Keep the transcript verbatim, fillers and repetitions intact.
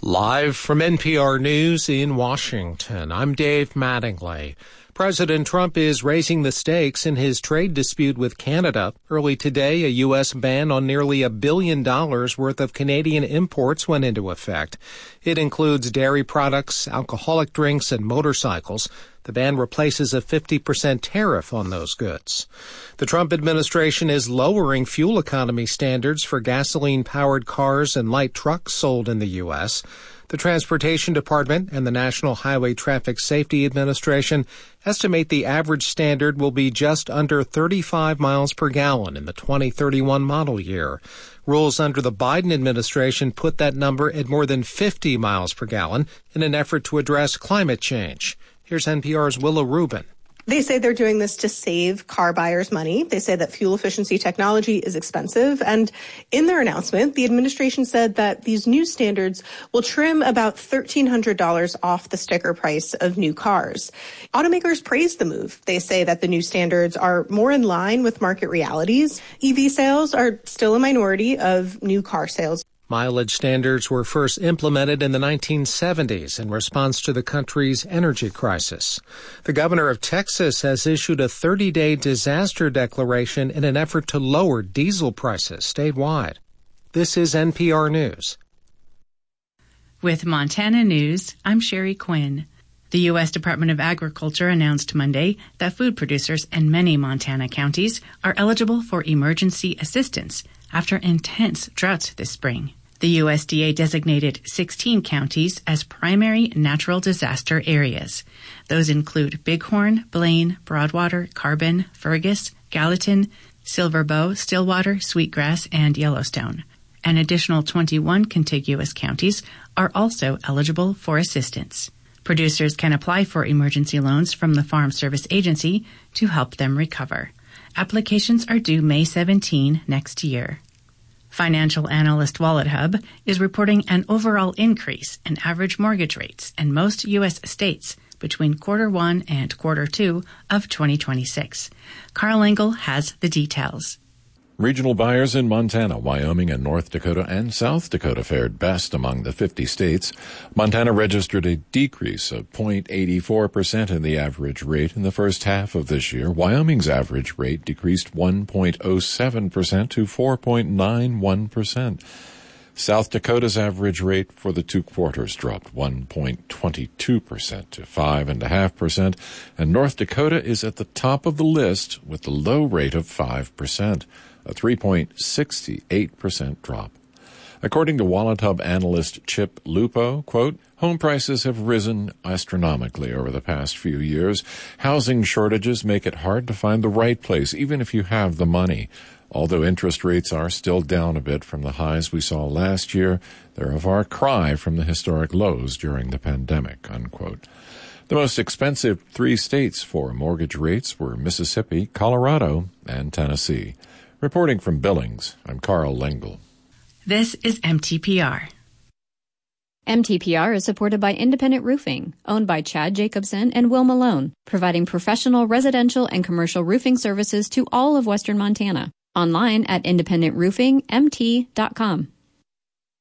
Live from N P R News in Washington, I'm Dave Mattingly. President Trump is raising the stakes in his trade dispute with Canada. Early today, a U S ban on nearly a billion dollars worth of Canadian imports went into effect. It includes dairy products, alcoholic drinks, and motorcycles. The ban replaces a fifty percent tariff on those goods. The Trump administration is lowering fuel economy standards for gasoline-powered cars and light trucks sold in the U S. The Transportation Department and the National Highway Traffic Safety Administration estimate the average standard will be just under thirty-five miles per gallon in the twenty thirty-one model year. Rules under the Biden administration put that number at more than fifty miles per gallon in an effort to address climate change. Here's N P R's Willa Rubin. They say they're doing this to save car buyers money. They say that fuel efficiency technology is expensive. And in their announcement, the administration said that these new standards will trim about thirteen hundred dollars off the sticker price of new cars. Automakers praise the move. They say that the new standards are more in line with market realities. E V sales are still a minority of new car sales. Mileage standards were first implemented in the nineteen seventies in response to the country's energy crisis. The governor of Texas has issued a thirty-day disaster declaration in an effort to lower diesel prices statewide. This is N P R News. With Montana News, I'm Sherry Quinn. The U S Department of Agriculture announced Monday that food producers in many Montana counties are eligible for emergency assistance after intense droughts this spring. The U S D A designated sixteen counties as primary natural disaster areas. Those include Bighorn, Blaine, Broadwater, Carbon, Fergus, Gallatin, Silver Bow, Stillwater, Sweetgrass, and Yellowstone. An additional twenty-one contiguous counties are also eligible for assistance. Producers can apply for emergency loans from the Farm Service Agency to help them recover. Applications are due May seventeenth next year. Financial analyst WalletHub is reporting an overall increase in average mortgage rates in most U S states between quarter one and quarter two of twenty twenty-six. Carl Engel has the details. Regional buyers in Montana, Wyoming, and North Dakota and South Dakota fared best among the fifty states. Montana registered a decrease of zero point eight four percent in the average rate in the first half of this year. Wyoming's average rate decreased one point zero seven percent to four point nine one percent. South Dakota's average rate for the two quarters dropped one point two two percent to five point five percent, and North Dakota is at the top of the list with the low rate of five percent. A three point six eight percent drop. According to WalletHub analyst Chip Lupo, quote, home prices have risen astronomically over the past few years. Housing shortages make it hard to find the right place, even if you have the money. Although interest rates are still down a bit from the highs we saw last year, they're a far cry from the historic lows during the pandemic, unquote. The most expensive three states for mortgage rates were Mississippi, Colorado, and Tennessee. Reporting from Billings, I'm Carl Lengel. This is M T P R. M T P R is supported by Independent Roofing, owned by Chad Jacobson and Will Malone, providing professional residential and commercial roofing services to all of Western Montana. Online at independent roofing m t dot com.